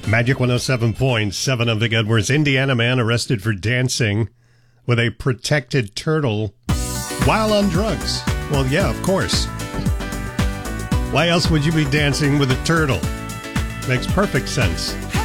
Magic 107.7 of Vic Edwards. Indiana man arrested for dancing with a protected turtle while on drugs. Well, yeah, of course. Why else would you be dancing with a turtle? Makes perfect sense.